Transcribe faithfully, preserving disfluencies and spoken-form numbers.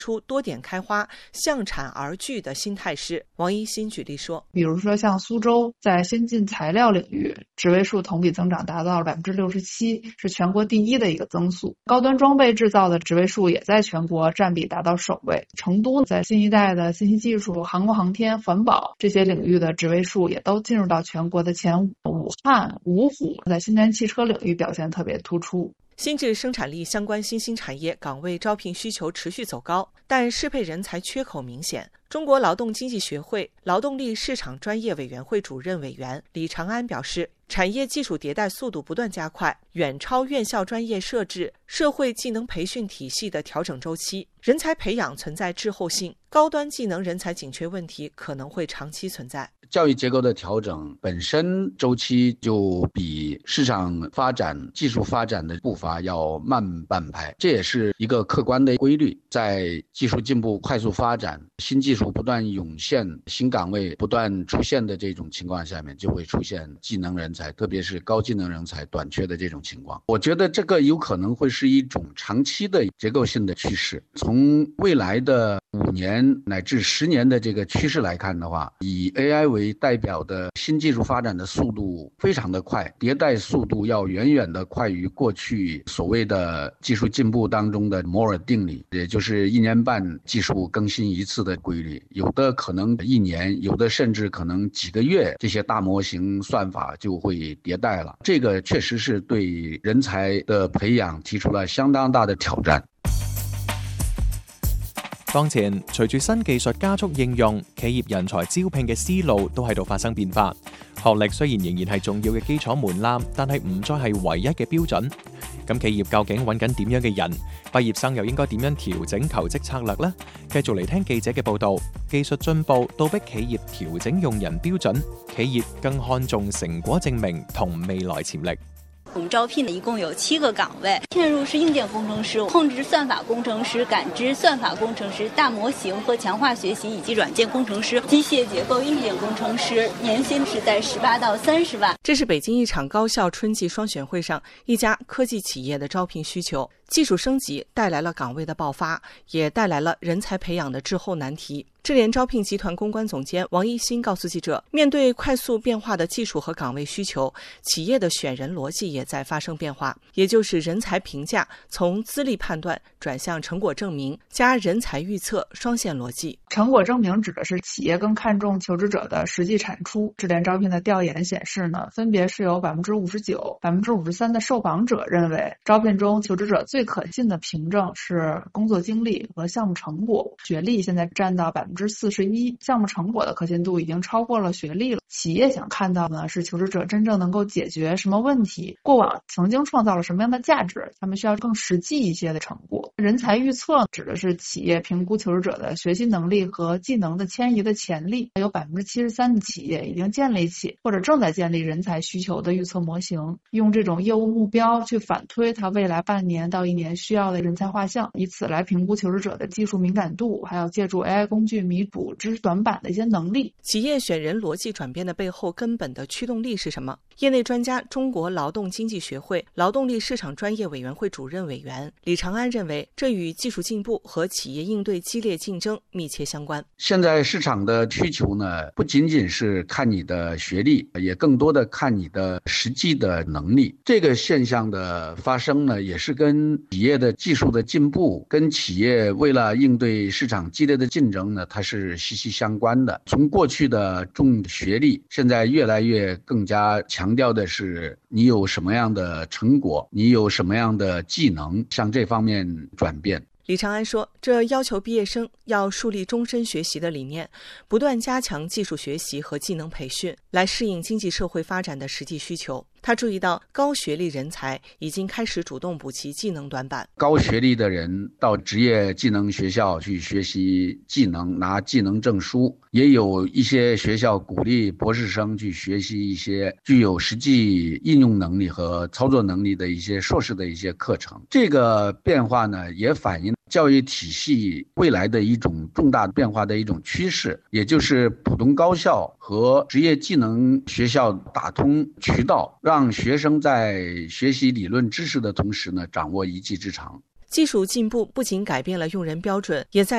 出多点开花、向产而聚的新态势。王一新举例说， 比如说像苏州在先进材料领域，职位数同比增长达到了百分之六十七，是全国第一的一个增速。高端装备制造的职位数也在全国占比达到首位。成都在新一代的信息技术、航空航天、环保这些领域的职位数也都进入到全国的前五。武汉、芜湖在新能源汽车领域表现特别突出。 新质生产力相关新兴产业岗位招聘需求持续走高，但适配人才缺口明显。中国劳动经济学会劳动力市场专业委员会主任委员李长安表示，产业技术迭代速度不断加快，远超院校专业设置、社会技能培训体系的调整周期，人才培养存在滞后性，高端技能人才紧缺问题可能会长期存在。 教育结构的调整本身周期就比市场发展、技术发展的步伐要慢半拍，这也是一个客观的规律。在技术进步快速发展、新技术不断涌现、新岗位不断出现的这种情况下面，就会出现技能人才，特别是高技能人才短缺的这种情况。我觉得这个有可能会是一种长期的结构性的趋势。从未来的五年乃至十年的这个趋势来看的话，以 A I 为代表的新技术发展的速度非常的快，迭代速度要远远的快于过去所谓的技术进步当中的摩尔定律，也就是一年半技术更新一次的规律，有的可能一年，有的甚至可能几个月，这些大模型算法就会迭代了。这个确實是對人才的培養提出了相當大的挑戰。 當前隨住新技術加速應用，企業人才招聘嘅思路都喺度發生變化。學歷雖然仍然係重要嘅基礎門檻，但係唔再係唯一嘅標準。咁企業究竟揾緊點樣嘅人？畢業生又應該點樣調整求職策略呢？繼續嚟聽記者嘅報導，技術進步倒逼企業調整用人標準，企業更看重成果證明同未來潛力。 我們招聘的一共有七個崗位，嵌入式硬件工程師、控制算法工程師、感知算法工程師、大模型和強化學習以及軟件工程師、機械結構硬件工程師，年薪是在十八到三十萬。 這是北京一場高校春季雙選會上一家科技企業的招聘需求。技術升級帶來了崗位的爆發，也帶來了人才培養的滯後難題。智聯招聘集團公關總監王一新告訴記者，面對快速變化的技術和崗位需求，企業的選人邏輯也在發生變化，也就是人才評價從資歷判斷轉向成果證明加人才預測雙線邏輯。 成果證明指的是企業更看重求職者的實際產出。智聯招聘的調研顯示呢，分別是有百分之五十九、百分之五十三的受訪者認為，招聘中求職者最可信的憑證是工作經歷和項目成果。學歷現在佔到百分之四十一，項目成果的可信度已經超過了學歷了。企業想看到呢，是求職者真正能夠解決什麼問題，過往曾經創造了什麼樣的價值，他們需要更實際一些的成果。人才預測指的是企業評估求職者的學習能力和技能的遷移的潛力，有百分之七十三的企業已經建立起或者正在建立人才需求的預測模型，用這種業務目標去反推它未來半年到一年需要的人才畫像，以此來評估求職者的技術敏感度，還有借助 A I 工具彌補知識短板的一些能力。 企業選人邏輯轉變的背後根本的驅動力是什麼？業內專家、中國勞動經濟學會勞動力市場專業委員會主任委員李長安認為，這與技術進步和企業應對激烈競爭密切相關。 現在市場的需求呢，不僅僅是看你的學歷，也更多的看你的實際的能力。這個現象的發生呢，也是跟企業的技術的進步，跟企業為了應對市場激烈的競爭呢，它是息息相關的。從過去的重學歷，現在越來越更加強調的是你有什麼樣的成果，你有什麼樣的技能，向這方面轉變。 李長安說，這要求畢業生要樹立終身學習的理念，不斷加強技術學習和技能培訓，來適應經濟社會發展的實際需求。他注意到高學歷人才已經開始主動補齊技能短板。 高學歷的人到職業技能學校去學習技能，拿技能證書，也有一些學校鼓勵博士生去學習一些具有實際應用能力和操作能力的一些碩士的一些課程。這個變化呢，也反映教育體系未來的一種重大變化的一種趨勢，也就是普通高校和職業技能學校打通渠道，讓學生在學習理論知識的同時呢，掌握一技之長。 技術進步不僅改變了用人標準，也在